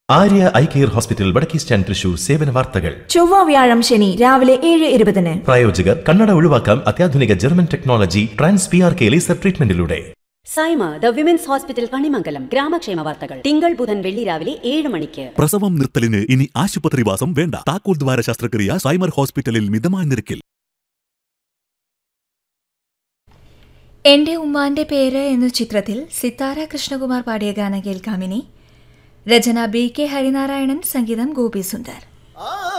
Arya eye care hospital വടക്കേ stand Thrissur സേവന വാർത്തകൾ ചൊവ്വ വ്യാഴം ശനി രാവിലെ 7:20. പ്രായോജകർ കണ്ണട ഒഴിവാക്കാം അത്യാധുനിക German technology trans PRK laser ട്രീറ്റ്മെന്റിലൂടെ. Saima the women's hospital Kanimangalam ഗ്രാമക്ഷേമ വാർത്തകൾ തിങ്കൾ ബുധൻ വെള്ളി രാവിലെ 7 മണിക്ക്. പ്രസവം നിർത്തലിന് ഇനി ആശുപത്രിവാസം വേണ്ട. താക്കോൽ ദ്വാര ശസ്ത്രക്രിയ സൈമർ ഹോസ്പിറ്റലിൽ മിതമായ നിരക്കിൽ. എന്റെ ഉമ്മാന്റെ പേര് എന്ന ചിത്രത്തിൽ സിത്താര കൃഷ്ണകുമാർ പാടിയ ഗാനം കേൾക്കാമിനി. രചന BK ഹരിനാരായണൻ, സംഗീതം ഗോപി സുന്ദർ.